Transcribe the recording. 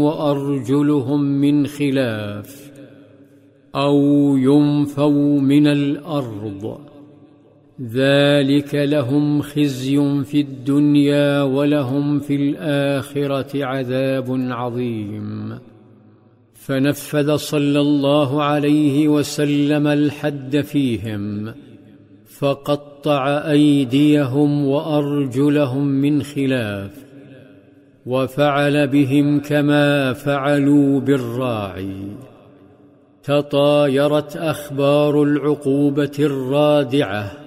وأرجلهم من خلاف أو ينفوا من الأرض، ذلك لهم خزي في الدنيا ولهم في الآخرة عذاب عظيم. فنفذ صلى الله عليه وسلم الحد فيهم، فقطع أيديهم وأرجلهم من خلاف، وفعل بهم كما فعلوا بالراعي. تطايرت أخبار العقوبة الرادعة